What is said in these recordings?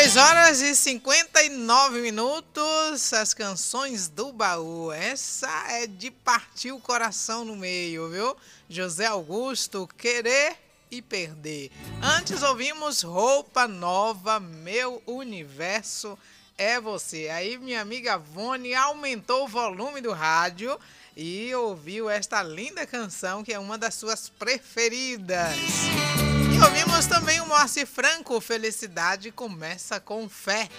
10h59, as canções do baú. Essa é de partir o coração no meio, viu? José Augusto, Querer e Perder. Antes ouvimos Roupa Nova, Meu Universo é Você. Aí minha amiga Vone aumentou o volume do rádio e ouviu esta linda canção que é uma das suas preferidas. E ouvimos também o Moacir Franco, Felicidade Começa com Fé.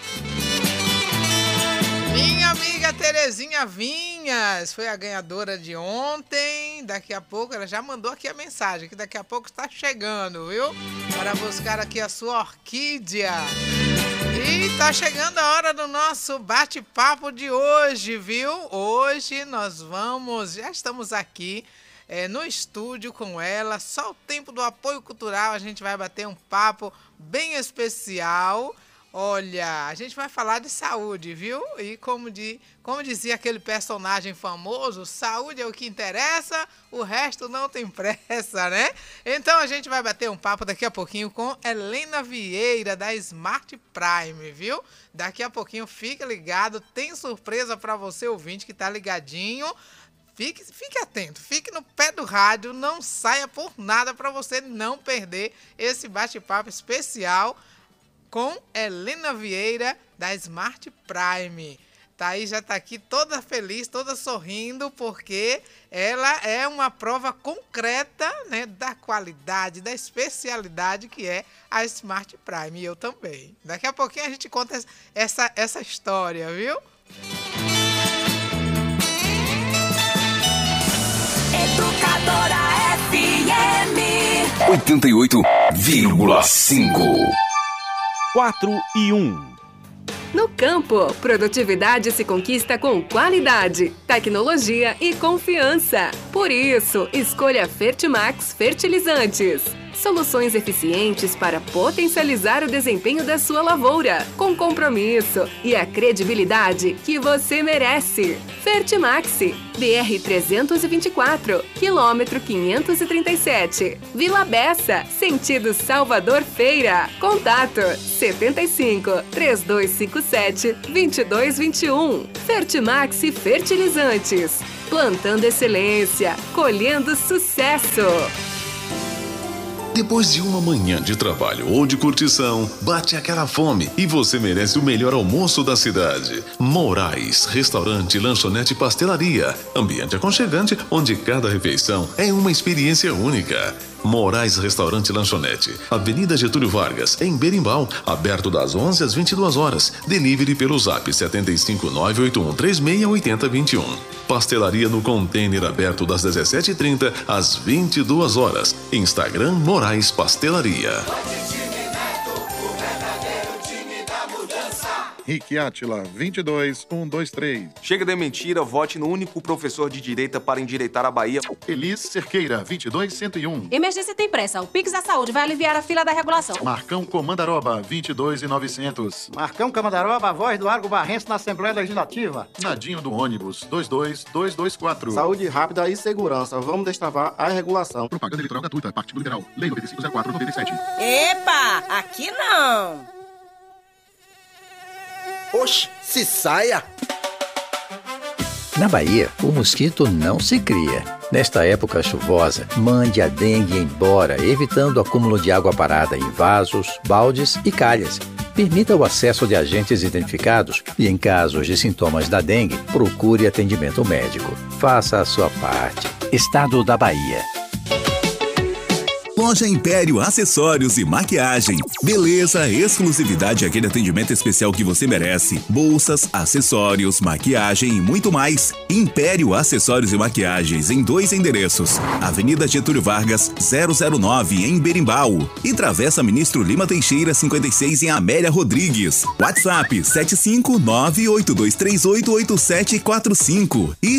Minha amiga Terezinha Vinhas foi a ganhadora de ontem. Daqui a pouco, ela já mandou aqui a mensagem, que daqui a pouco está chegando, viu? Para buscar aqui a sua orquídea. E tá chegando a hora do nosso bate-papo de hoje, viu? Hoje nós já estamos aqui no estúdio com ela, só o tempo do apoio cultural, a gente vai bater um papo bem especial. Olha, a gente vai falar de saúde, viu? E como dizia aquele personagem famoso, saúde é o que interessa, o resto não tem pressa, né? Então a gente vai bater um papo daqui a pouquinho com Helena Vieira, da Smart Prime, viu? Daqui a pouquinho fica ligado, tem surpresa para você ouvinte que tá ligadinho. Fique atento, fique no pé do rádio, não saia por nada para você não perder esse bate-papo especial com Helena Vieira, da Smart Prime. Thaís já está aqui toda feliz, toda sorrindo, porque ela é uma prova concreta, né, da qualidade, da especialidade que é a Smart Prime. E eu também. Daqui a pouquinho a gente conta essa história, viu? Educadora FM 88,5. 4-1. No campo, produtividade se conquista com qualidade, tecnologia e confiança. Por isso, escolha Fertimax Fertilizantes. Soluções eficientes para potencializar o desempenho da sua lavoura, com compromisso e a credibilidade que você merece. Fertimax, BR-324, quilômetro 537, Vila Bessa, sentido Salvador Feira. Contato 75-3257-2221. Fertimax Fertilizantes. Plantando excelência, colhendo sucesso. Depois de uma manhã de trabalho ou de curtição, bate aquela fome e você merece o melhor almoço da cidade. Moraes, restaurante, lanchonete e pastelaria. Ambiente aconchegante onde cada refeição é uma experiência única. Moraes Restaurante e Lanchonete, Avenida Getúlio Vargas, em Berimbau, aberto das 11 às 22 horas. Delivery pelo Zap 75981368021. Pastelaria no container aberto das 17h30 às 22 horas. Instagram Moraes Pastelaria. Rick Átila, 22123. Chega de mentira, vote no único professor de direita para endireitar a Bahia. Elis Cerqueira, 22101. Emergência tem pressa. O Pix da Saúde vai aliviar a fila da regulação. Marcão Comandaroba, 22900. Marcão Comandaroba, a voz do Argo Barrense na Assembleia Legislativa. Nadinho do ônibus, 22224. Saúde rápida e segurança. Vamos destravar a regulação. Propaganda eleitoral gratuita. Partido Liberal. Lei 9504/97. Epa, aqui não. Oxe, se saia! Na Bahia, o mosquito não se cria. Nesta época chuvosa, mande a dengue embora, evitando o acúmulo de água parada em vasos, baldes e calhas. Permita o acesso de agentes identificados e, em casos de sintomas da dengue, procure atendimento médico. Faça a sua parte. Estado da Bahia. Loja Império Acessórios e Maquiagem. Beleza, exclusividade e aquele atendimento especial que você merece. Bolsas, acessórios, maquiagem e muito mais. Império Acessórios e Maquiagens em 2 endereços. Avenida Getúlio Vargas, 009 em Berimbau. E Travessa Ministro Lima Teixeira, 56 em Amélia Rodrigues. WhatsApp 75982388745 e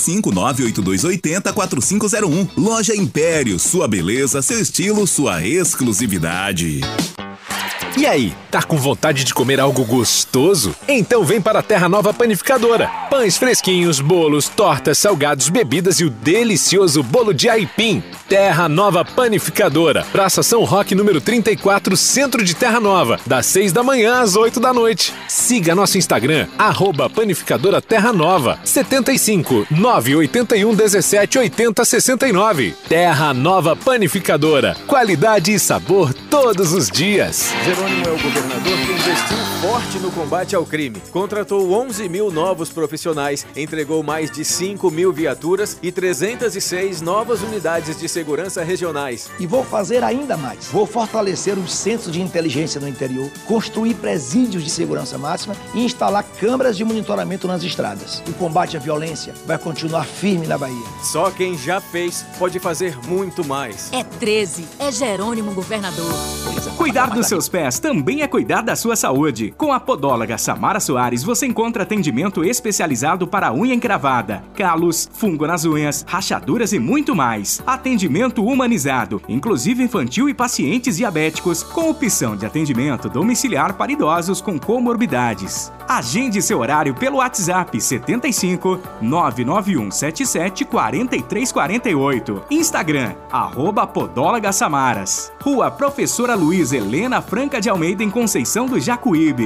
75982804501. Loja Império, sua beleza, seu estilo, sua exclusividade. E aí, tá com vontade de comer algo gostoso? Então vem para a Terra Nova Panificadora. Pães fresquinhos, bolos, tortas, salgados, bebidas e o delicioso bolo de aipim. Terra Nova Panificadora. Praça São Roque, número 34, Centro de Terra Nova. Das 6 da manhã às 8 da noite. Siga nosso Instagram, @Panificadora Terra Nova. 75 981 17 80 69. Terra Nova Panificadora. Qualidade e sabor todos os dias. Jerônimo é o governador que investiu forte no combate ao crime. Contratou 11 mil novos profissionais, entregou mais de 5 mil viaturas e 306 novas unidades de segurança regionais. E vou fazer ainda mais. Vou fortalecer os centros de inteligência no interior, construir presídios de segurança máxima e instalar câmeras de monitoramento nas estradas. O combate à violência vai continuar firme na Bahia. Só quem já fez pode fazer muito mais. É 13. É Jerônimo governador. Cuidar dos seus pés também é cuidar da sua saúde. Com a podóloga Samara Soares, você encontra atendimento especializado para unha encravada, calos, fungo nas unhas, rachaduras e muito mais. Atendimento humanizado, inclusive infantil e pacientes diabéticos, com opção de atendimento domiciliar para idosos com comorbidades. Agende seu horário pelo WhatsApp 75 991 77 4348. Instagram, @Podóloga Samaras. Rua Professora Luiz Helena Franca de Almeida, em Conceição do Jacuíbe.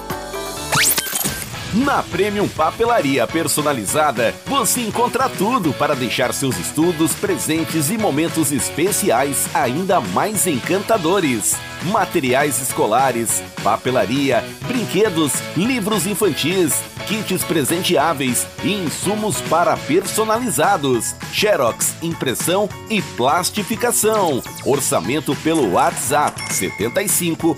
Na Premium Papelaria Personalizada, você encontra tudo para deixar seus estudos, presentes e momentos especiais ainda mais encantadores. Materiais escolares, papelaria, brinquedos, livros infantis, kits presenteáveis e insumos para personalizados, xerox, impressão e plastificação. Orçamento pelo WhatsApp 75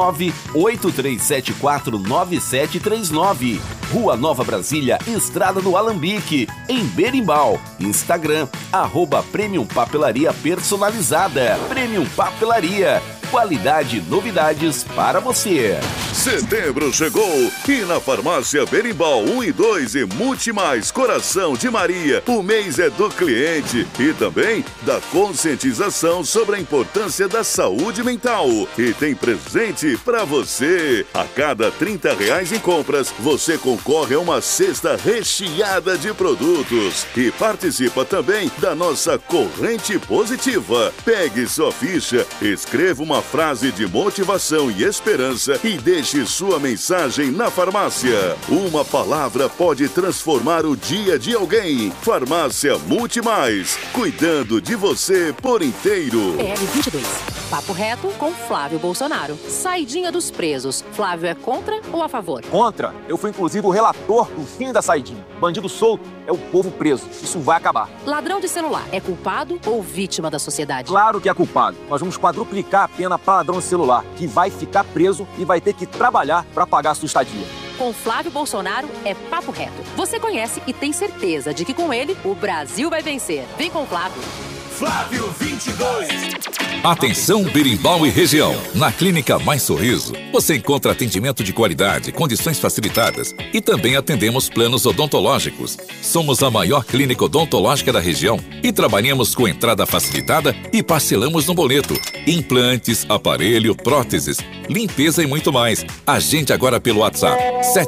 98374 9739. Rua Nova Brasília, Estrada do Alambique, em Berimbau. Instagram, @Premium Papelaria Personalizada. Premium Papelaria. Qualidade e novidades para você. Setembro chegou e na Farmácia Berimbau 1 e 2 e Multimais Coração de Maria, o mês é do cliente e também da conscientização sobre a importância da saúde mental. E tem presente para você. A cada R$30 em compras, você concorre a uma cesta recheada de produtos e participa também da nossa corrente positiva. Pegue sua ficha, escreva uma frase de motivação e esperança e deixe sua mensagem na farmácia. Uma palavra pode transformar o dia de alguém. Farmácia Multimais, cuidando de você por inteiro. PL22. Papo reto com Flávio Bolsonaro. Saidinha dos presos. Flávio é contra ou a favor? Contra. Eu fui inclusive o relator do fim da saidinha. Bandido solto é o povo preso. Isso vai acabar. Ladrão de celular é culpado ou vítima da sociedade? Claro que é culpado. Nós vamos quadruplicar a pena para ladrão de celular, que vai ficar preso e vai ter que trabalhar para pagar a sua estadia. Com Flávio Bolsonaro é papo reto. Você conhece e tem certeza de que com ele o Brasil vai vencer. Vem com o Flávio. Flávio 22. Atenção Berimbau e região. Na Clínica Mais Sorriso, você encontra atendimento de qualidade, condições facilitadas e também atendemos planos odontológicos. Somos a maior clínica odontológica da região e trabalhamos com entrada facilitada e parcelamos no boleto. Implantes, aparelho, próteses, limpeza e muito mais. Agende agora pelo WhatsApp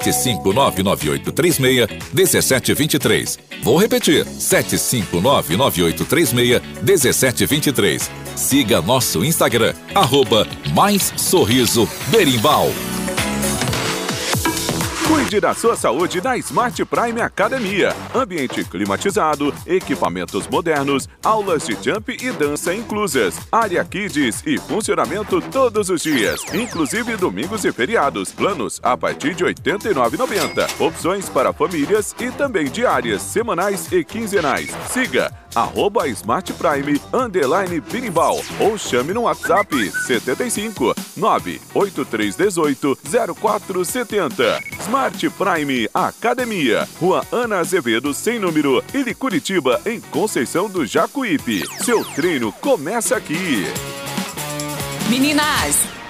75998361723. Vou repetir, 75998361723. Siga nosso Instagram, @MaisSorrisoBerimbau. Cuide da sua saúde na Smart Prime Academia. Ambiente climatizado, equipamentos modernos, aulas de jump e dança inclusas, área kids e funcionamento todos os dias, inclusive domingos e feriados. Planos a partir de R$ 89,90. Opções para famílias e também diárias, semanais e quinzenais. Siga @Smart Prime _Berimbau ou chame no WhatsApp 75 98318 0470. Smart Prime Academia, Rua Ana Azevedo, sem número, e Curitiba, em Conceição do Jacuípe. Seu treino começa aqui. Meninas,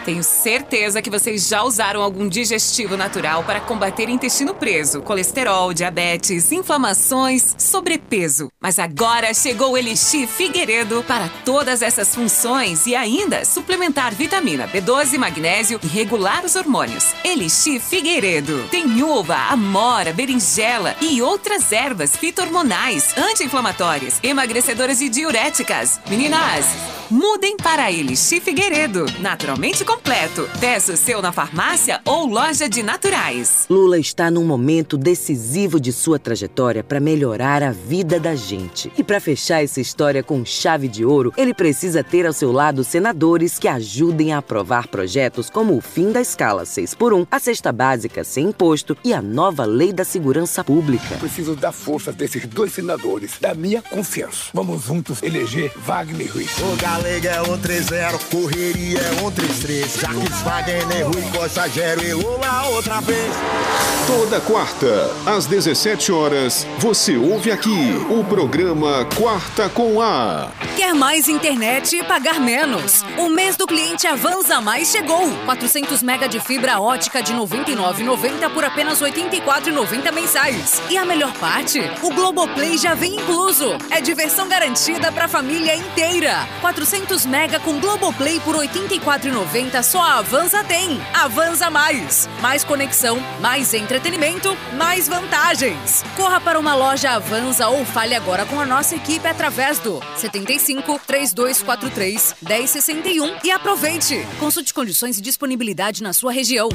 Tenho certeza que vocês já usaram algum digestivo natural para combater intestino preso, colesterol, diabetes, inflamações, sobrepeso. Mas agora chegou o Elixir Figueiredo para todas essas funções e ainda suplementar vitamina B12, magnésio e regular os hormônios. Elixir Figueiredo. Tem uva, amora, berinjela e outras ervas fito-hormonais, anti-inflamatórias, emagrecedoras e diuréticas. Meninas, mudem para Elixir Figueiredo. Naturalmente completo. Peça o seu na farmácia ou loja de naturais. Lula está num momento decisivo de sua trajetória para melhorar a vida da gente. E para fechar essa história com chave de ouro, ele precisa ter ao seu lado senadores que ajudem a aprovar projetos como o fim da escala 6x1, a cesta básica sem imposto e a nova lei da segurança pública. Preciso da força desses 2 senadores, da minha confiança. Vamos juntos eleger Wagner Rui. O Galega é 130, correria é 133. Jacques Wagner Rui, Costa Gero e Lula outra vez. Toda quarta, às 17 horas, você ouve aqui o programa Quarta com A. Quer mais internet e pagar menos? O mês do cliente Avanza Mais chegou. 400 mega de fibra ótica de R$ 99,90 por apenas R$ 84,90 mensais. E a melhor parte? O Globoplay já vem incluso. É diversão garantida para a família inteira. 400 mega com Globoplay por R$ 84,90 só a Avanza tem. Avanza Mais. Mais conexão, mais entretenimento, mais vantagens. Corra para uma loja Avanza ou fale agora com a nossa equipe através do 75 3243 1061 e aproveite. Consulte condições e disponibilidade na sua região.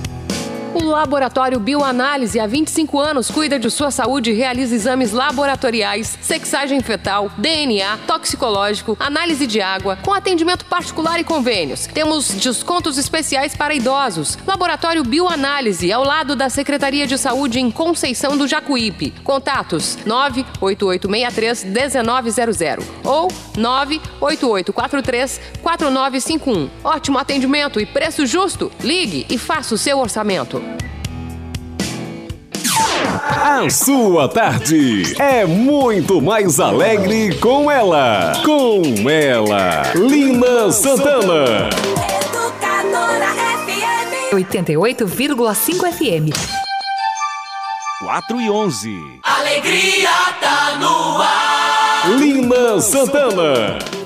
O Laboratório Bioanálise, há 25 anos, cuida de sua saúde e realiza exames laboratoriais, sexagem fetal, DNA, toxicológico, análise de água, com atendimento particular e convênios. Temos descontos especiais para idosos. Laboratório Bioanálise, ao lado da Secretaria de Saúde em Conceição do Jacuípe. Contatos 98863-1900 ou 98843-4951. Ótimo atendimento e preço justo. Ligue e faça o seu orçamento. A sua tarde é muito mais alegre com ela. Com ela, Lina Santana. Educadora FM 88,5 FM. 4:11. Alegria tá no ar. Lina Santana.